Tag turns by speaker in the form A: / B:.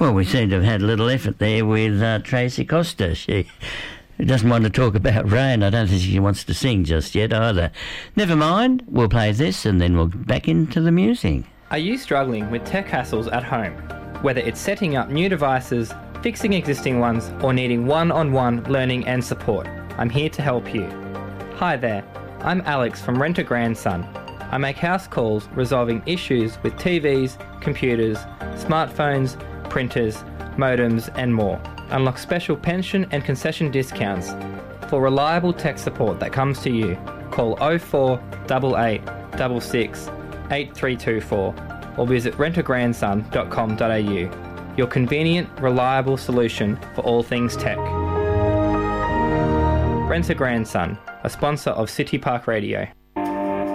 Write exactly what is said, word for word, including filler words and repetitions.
A: Well, we seem to have had a little effort there with uh, Tracy Costa. She doesn't want to talk about rain. I don't think she wants to sing just yet either. Never mind, we'll play this and then we'll get back into the music.
B: Are you struggling with tech hassles at home? Whether it's setting up new devices, fixing existing ones, or needing one-on-one learning and support, I'm here to help you. Hi there, I'm Alex from Rent a Grandson. I make house calls resolving issues with T Vs, computers, smartphones, printers, modems and more. Unlock special pension and concession discounts. For reliable tech support that comes to you, call oh four eight eight six six eight three two four or visit rent a grandson dot com dot a u. Your convenient, reliable solution for all things tech. Rent a Grandson, a sponsor of City Park Radio.